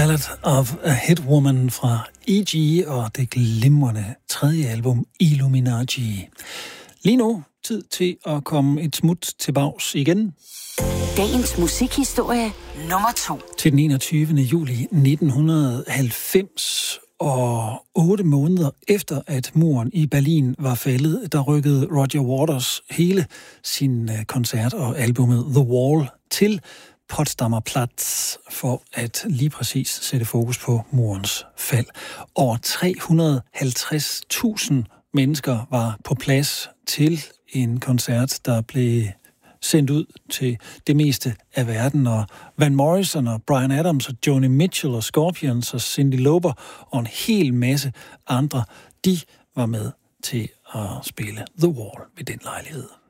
Ballad of a Hit Woman fra E.G. og det glimrende tredje album Illuminati. Lige nu tid til at komme et smut til bags igen. Dagens musikhistorie nummer 2. Til den 21. juli 1990, og 8 måneder efter, at muren i Berlin var faldet, der rykkede Roger Waters hele sin koncert og albumet The Wall til Potsdamer Platz for at lige præcis sætte fokus på murens fald. Over 350.000 mennesker var på plads til en koncert, der blev sendt ud til det meste af verden, og Van Morrison og Bryan Adams og Joni Mitchell og Scorpions og Cyndi Lauper og en hel masse andre, de var med til at spille The Wall ved den lejlighed.